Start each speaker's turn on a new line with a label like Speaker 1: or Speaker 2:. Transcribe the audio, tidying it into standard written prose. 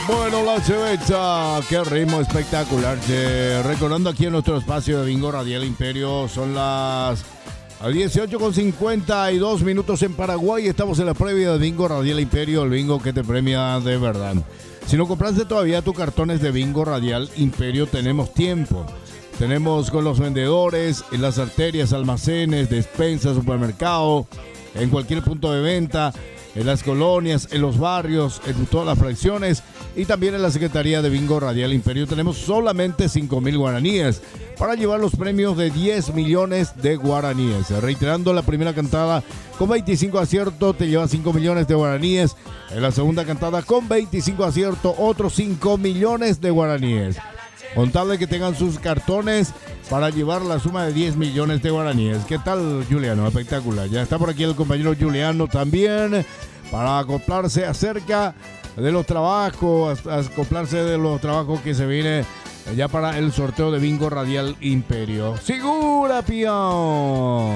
Speaker 1: Bueno, la cheveta, qué ritmo espectacular. Recordando aquí en nuestro espacio de Bingo Radial Imperio, son las 18:52 minutos en Paraguay. Estamos en la previa de Bingo Radial Imperio, el bingo que te premia de verdad. Si no compraste todavía tus cartones de Bingo Radial Imperio, tenemos tiempo. Tenemos con los vendedores, en las arterias, almacenes, despensas, supermercado, en cualquier punto de venta, en las colonias, en los barrios, en todas las fracciones y también en la Secretaría de Bingo Radial Imperio. Tenemos solamente 5,000 guaraníes para llevar los premios de 10 millones de guaraníes. Reiterando, la primera cantada con 25 aciertos te lleva 5 millones de guaraníes. En la segunda cantada con 25 aciertos, otros 5 millones de guaraníes. Contable que tengan sus cartones para llevar la suma de 10 millones de guaraníes. ¿Qué tal, Juliano? Espectacular. Ya está por aquí el compañero Juliano también para acoplarse acerca de los trabajos, acoplarse de los trabajos que se viene ya para el sorteo de Bingo Radial Imperio. ¡Segura, peón!